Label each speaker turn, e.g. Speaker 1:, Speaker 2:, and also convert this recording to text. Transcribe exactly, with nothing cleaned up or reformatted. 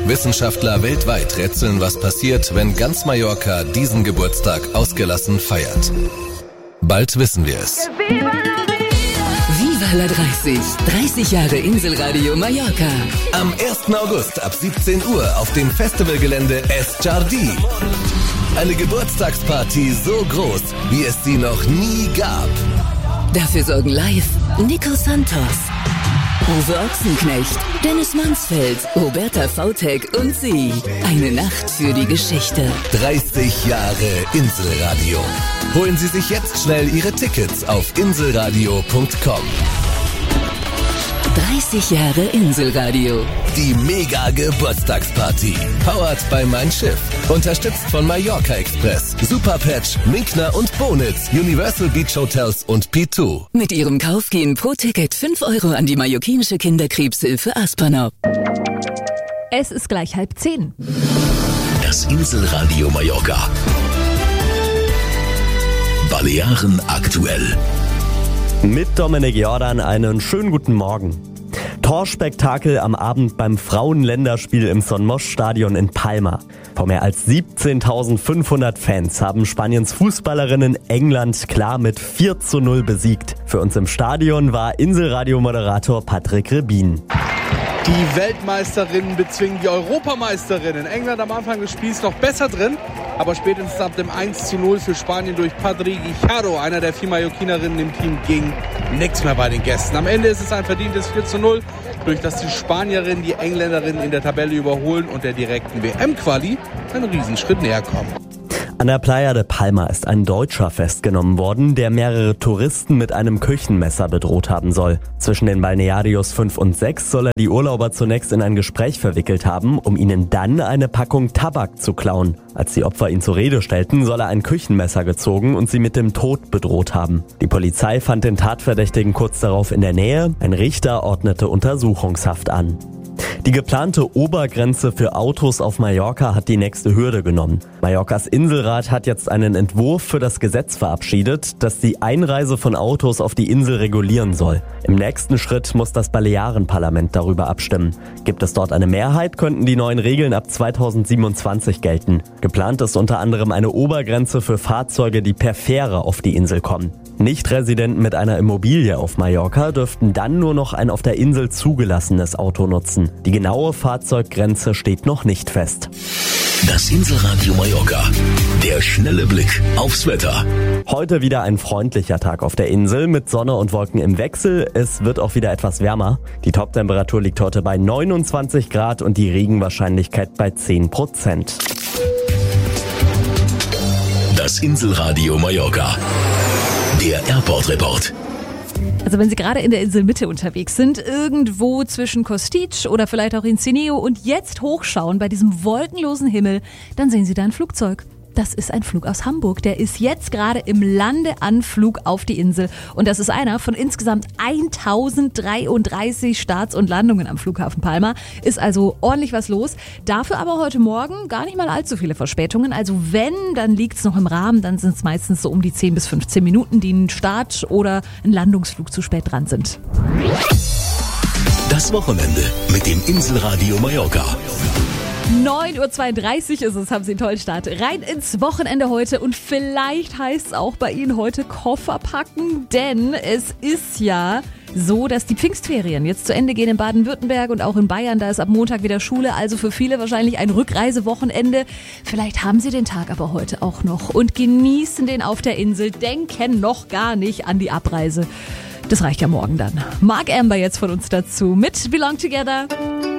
Speaker 1: Wissenschaftler weltweit rätseln, was passiert, wenn ganz Mallorca diesen Geburtstag ausgelassen feiert. Bald wissen wir es.
Speaker 2: Viva la dreißig. dreißig Jahre Inselradio Mallorca.
Speaker 1: Am ersten August ab siebzehn Uhr auf dem Festivalgelände Es Jardí. Eine Geburtstagsparty so groß, wie es sie noch nie gab.
Speaker 2: Dafür sorgen live Nico Santos, Uwe Ochsenknecht, Dennis Mansfeld, Roberta Vautek und sie. Eine Nacht für die Geschichte.
Speaker 1: dreißig Jahre Inselradio. Holen Sie sich jetzt schnell Ihre Tickets auf inselradio punkt com.
Speaker 2: dreißig Jahre Inselradio.
Speaker 1: Die Mega-Geburtstagsparty. Powered by Mein Schiff. Unterstützt von Mallorca Express, Superpatch, Minkner und Bonitz, Universal Beach Hotels und P zwei.
Speaker 2: Mit ihrem Kauf gehen pro Ticket fünf Euro an die mallorquinische Kinderkrebshilfe Aspernau.
Speaker 3: Es ist gleich halb zehn.
Speaker 4: Das Inselradio Mallorca. Balearen aktuell.
Speaker 5: Mit Dominik Jordan einen schönen guten Morgen. Torspektakel am Abend beim Frauenländerspiel im Son Moix Stadion in Palma. Vor mehr als siebzehntausendfünfhundert Fans haben Spaniens Fußballerinnen England klar mit vier zu null besiegt. Für uns im Stadion war Inselradio-Moderator Patrick Rebin.
Speaker 6: Die Weltmeisterinnen bezwingen die Europameisterinnen. England am Anfang des Spiels noch besser drin, aber spätestens ab dem eins zu null für Spanien durch Padri Guijarro, einer der vier Mallorquinerinnen im Team, ging nichts mehr bei den Gästen. Am Ende ist es ein verdientes vier zu null, durch das die Spanierinnen die Engländerinnen in der Tabelle überholen und der direkten W M-Quali einen Riesenschritt näher kommen.
Speaker 5: An der Playa de Palma ist ein Deutscher festgenommen worden, der mehrere Touristen mit einem Küchenmesser bedroht haben soll. Zwischen den Balnearios fünf und sechs soll er die Urlauber zunächst in ein Gespräch verwickelt haben, um ihnen dann eine Packung Tabak zu klauen. Als die Opfer ihn zur Rede stellten, soll er ein Küchenmesser gezogen und sie mit dem Tod bedroht haben. Die Polizei fand den Tatverdächtigen kurz darauf in der Nähe. Ein Richter ordnete Untersuchungshaft an. Die geplante Obergrenze für Autos auf Mallorca hat die nächste Hürde genommen. Mallorcas Inselrat hat jetzt einen Entwurf für das Gesetz verabschiedet, das die Einreise von Autos auf die Insel regulieren soll. Im nächsten Schritt muss das Balearenparlament darüber abstimmen. Gibt es dort eine Mehrheit, könnten die neuen Regeln ab zweitausendsiebenundzwanzig gelten. Geplant ist unter anderem eine Obergrenze für Fahrzeuge, die per Fähre auf die Insel kommen. Nicht-Residenten mit einer Immobilie auf Mallorca dürften dann nur noch ein auf der Insel zugelassenes Auto nutzen. Die genaue Fahrzeuggrenze steht noch nicht fest.
Speaker 4: Das Inselradio Mallorca. Der schnelle Blick aufs Wetter.
Speaker 5: Heute wieder ein freundlicher Tag auf der Insel mit Sonne und Wolken im Wechsel. Es wird auch wieder etwas wärmer. Die Toptemperatur liegt heute bei neunundzwanzig Grad und die Regenwahrscheinlichkeit bei zehn Prozent.
Speaker 4: Das Inselradio Mallorca. Der Airport Report.
Speaker 3: Also wenn Sie gerade in der Inselmitte unterwegs sind, irgendwo zwischen Kostitx oder vielleicht auch in Cineo und jetzt hochschauen bei diesem wolkenlosen Himmel, dann sehen Sie da ein Flugzeug. Das ist ein Flug aus Hamburg. Der ist jetzt gerade im Landeanflug auf die Insel. Und das ist einer von insgesamt tausenddreiunddreißig Starts und Landungen am Flughafen Palma. Ist also ordentlich was los. Dafür aber heute Morgen gar nicht mal allzu viele Verspätungen. Also wenn, dann liegt es noch im Rahmen. Dann sind es meistens so um die zehn bis fünfzehn Minuten, die ein Start oder ein Landungsflug zu spät dran sind.
Speaker 4: Das Wochenende mit dem Inselradio Mallorca.
Speaker 3: neun Uhr zweiunddreißig ist es, haben Sie einen tollen Start. Rein ins Wochenende heute und vielleicht heißt es auch bei Ihnen heute Koffer packen, denn es ist ja so, dass die Pfingstferien jetzt zu Ende gehen in Baden-Württemberg und auch in Bayern. Da ist ab Montag wieder Schule, also für viele wahrscheinlich ein Rückreisewochenende. Vielleicht haben Sie den Tag aber heute auch noch und genießen den auf der Insel, denken noch gar nicht an die Abreise. Das reicht ja morgen dann. Mark Amber jetzt von uns dazu mit Belong Together.